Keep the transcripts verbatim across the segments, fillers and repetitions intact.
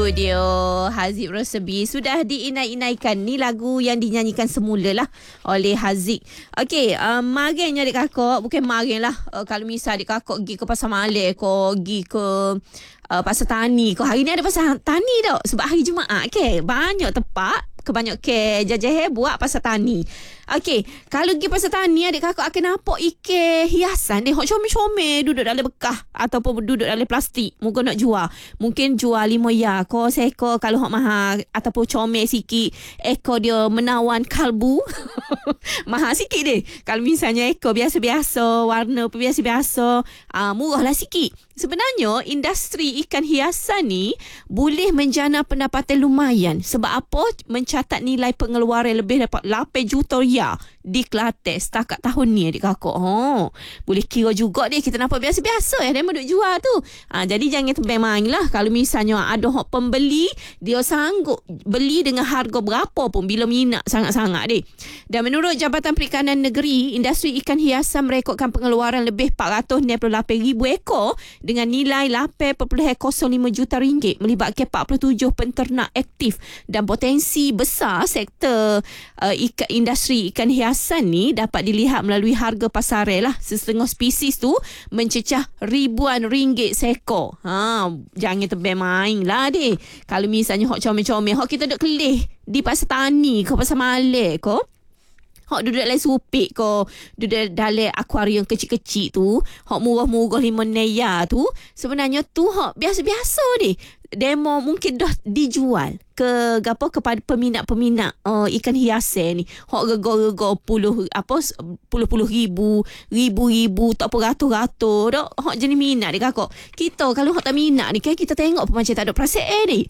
studio Haziq Rosebi sudah diinai-inaikan. Ni lagu yang dinyanyikan semula lah oleh Haziq. Okey, um, maringnya adik kakak. Bukan maring lah. Uh, kalau misal adik kakak pergi ke Pasar Malik, kau pergi ke uh, Pasar Tani. Kau hari ni ada Pasar Tani tak? Sebab hari Jumaat ke. Banyak tempat. Kebanyak ke jajah buat Pasar Tani. Okey, kalau pergi Pasar Tani, adik kakak akan nampak ikan hiasan dia. Hok comel-comel duduk dalam bekah ataupun duduk dalam plastik. Mungkin nak jual. Mungkin jual lima ya. Kau seekor kalau hok mahal ataupun comel sikit. Ekor dia menawan kalbu. Mahal sikit deh. Kalau misalnya ekor biasa-biasa, warna pun biasa-biasa, uh, murahlah sikit. Sebenarnya industri ikan hiasan ni boleh menjana pendapatan lumayan. Sebab apa? Mencatat nilai pengeluaran lebih daripada lapan juta ringgit di Kelantan setakat tahun ni adik kakak. Oh, boleh kira juga dia kita nampak biasa-biasa ya dia duk jual tu. Ha, jadi jangan tembang main lah. Kalau misalnya ada hok pembeli, dia sanggup beli dengan harga berapa pun bila minat sangat-sangat deh. Dan menurut Jabatan Perikanan Negeri, industri ikan hiasan merekodkan pengeluaran lebih empat ratus enam puluh lapan ribu ekor dengan nilai lapan perpuluhan kosong lima juta ringgit melibatkan empat puluh tujuh penternak aktif dan potensi besar sektor uh, ikan, industri ikan hiasan ni dapat dilihat melalui harga pasaran lah. Setengah spesies tu mencecah ribuan ringgit seekor. Ha, jangan tembang main lah deh. Kalau misalnya hok comel-comel, hok kita duk kelih di Pasar Tani ke Pasar Malik ke, hok duduk dalam supik ko, duduk dalam akuarium kecil-kecil tu, hok murah-murah lima naya tu, sebenarnya tu hok biasa-biasa deh. Demo mungkin dah dijual ke gapo kepada peminat-peminat uh, ikan hiasan ni. Hok rego-rego puluh apa puluh-puluh ribu, ribu-ribu tak apa ratus-ratus dak. Hok jenis minat dia kakak. Kita kalau hok tak minat ni kan kita tengok pun macam tak ada perasaan ni.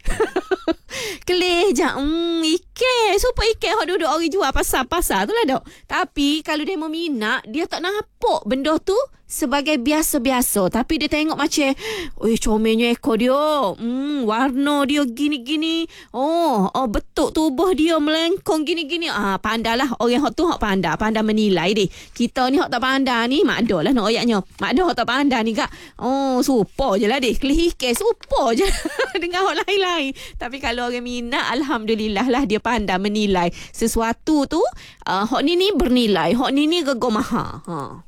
Kelih je hmm, ikan super ikan hok duduk orang jual pasar-pasar tu lah dok. Tapi kalau dia mau minat, dia tak nampak benda tu sebagai biasa-biasa, tapi dia tengok macam oi comelnya ekor dia, hmm, warna dia gini-gini, oh, oh bentuk tubuh dia melengkung gini-gini. Ah, pandailah orang hok tu hok pandai, pandai menilai deh. Kita ni hok tak pandai ni, mak dah lah nak ayatnya. Mak dah hok tak pandai ni kak. Oh, supo je lah deh. Kelih ikan supo je dengan hok lain-lain. Tapi kalau orang minat, alhamdulillah lah dia pandai menilai sesuatu tu. Uh, hok ni ni bernilai, hok ni ni gego mahal. Ha.